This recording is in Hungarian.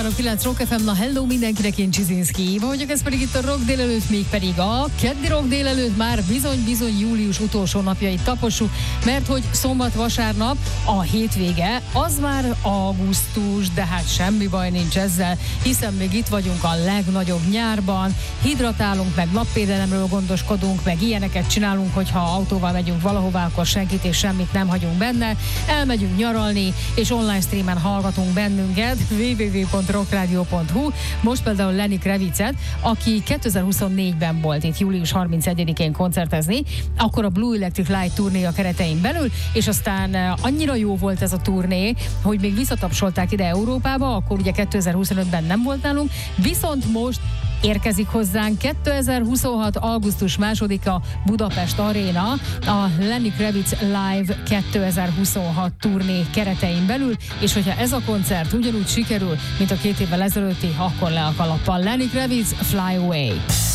9 Rock FM, na hello mindenkinek, én Csizinszki Éva vagyok, ez pedig itt a Rock délelőtt, mégpedig a keddi Rock délelőtt, már bizony július utolsó napjait tapossuk, mert hogy szombat-vasárnap a hétvége, az már augusztus, de hát semmi baj nincs ezzel, hiszen még itt vagyunk a legnagyobb nyárban, hidratálunk, meg napvédelemről gondoskodunk, meg ilyeneket csinálunk, hogyha autóval megyünk valahová, akkor senkit és semmit nem hagyunk benne, elmegyünk nyaralni, és online streamen hallgatunk bennünket, www.rockradio.hu. Most például Lenny Kravitz-et, aki 2024-ben volt itt július 31-én koncertezni, akkor a Blue Electric Light turnéja keretein belül, és aztán annyira jó volt ez a turné, hogy még visszatapsolták ide Európába, akkor ugye 2025-ben nem volt nálunk, viszont most érkezik hozzánk 2026. augusztus 2-a Budapest Aréna, a Lenny Kravitz Live 2026 turné keretein belül, és hogyha ez a koncert ugyanúgy sikerül, mint a 2 évvel ezelőtti, akkor le a kalappal. Lenny Kravitz, Fly Away.